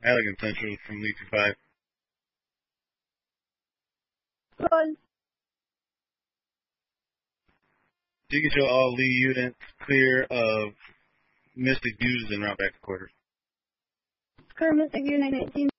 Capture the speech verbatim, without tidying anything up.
Allegan Central from Lee two five. Roll. Do you get your all Lee units clear of Mystic users and route back to quarters? Current Mystic Unit eighteen.